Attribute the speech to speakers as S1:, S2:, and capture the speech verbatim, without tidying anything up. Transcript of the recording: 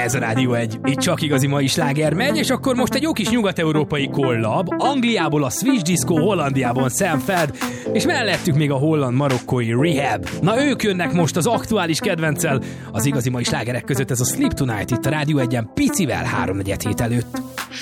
S1: Ez a Rádió egy. Itt csak igazi mai sláger megy, és akkor most egy jó kis nyugat-európai kollab. Angliából a Switch Disco, Hollandiából Sam Feld, és mellettük még a holland-marokkói Rehab. Na ők jönnek most az aktuális kedvenccel. Az igazi mai slágerek között ez a Sleep Tonight itt a Rádió egyen picivel háromnegyed hét előtt.